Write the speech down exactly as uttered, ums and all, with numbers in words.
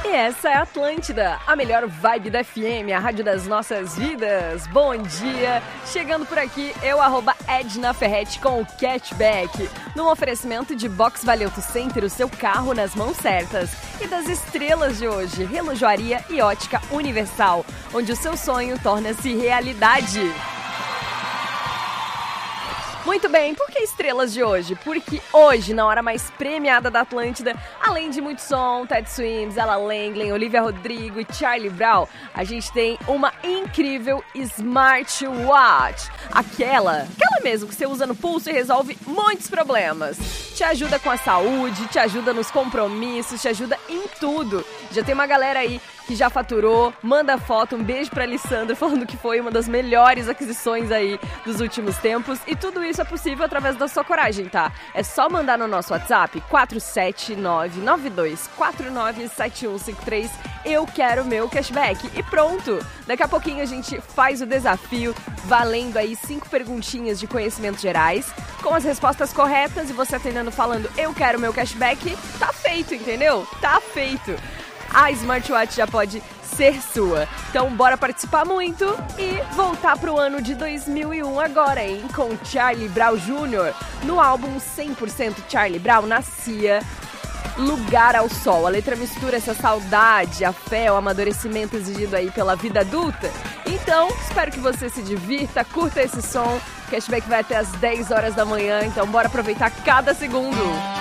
E essa é a Atlântida, a melhor vibe da F M, a rádio das nossas vidas. Bom dia! Chegando por aqui, eu, arroba Edna Ferretti, com o Cashback. Num oferecimento de Box Vale Auto Center, o seu carro nas mãos certas. E das estrelas de hoje, relojoaria e ótica universal, onde o seu sonho torna-se realidade. Muito bem, por que estrelas de hoje? Porque hoje, na hora mais premiada da Atlântida, além de muito som, Ted Swims, Ella Langley, Olivia Rodrigo e Charlie Brown, a gente tem uma incrível Smartwatch. Aquela, aquela mesmo que você usa no pulso e resolve muitos problemas. Te ajuda com a saúde, te ajuda nos compromissos, te ajuda em tudo. Já tem uma galera aí que já faturou, manda foto, um beijo pra Alessandra, falando que foi uma das melhores aquisições aí dos últimos tempos. E tudo isso é possível através da sua coragem, tá? É só mandar no nosso WhatsApp quatro sete nove nove dois quatro nove sete um cinco três. Eu quero meu cashback. E pronto! Daqui a pouquinho a gente faz o desafio, valendo aí cinco perguntinhas de conhecimentos gerais, com as respostas corretas, e você atendendo falando eu quero meu cashback, tá feito, entendeu? Tá feito! A Smartwatch já pode ser sua. Então bora participar muito e voltar pro ano de dois mil e um agora, hein? Com Charlie Brown Júnior no álbum cem por cento Charlie Brown, nascia Lugar ao Sol. A letra mistura essa saudade, a fé, o amadurecimento exigido aí pela vida adulta. Então, espero que você se divirta, curta esse som. O cashback vai até às dez horas da manhã, então bora aproveitar cada segundo.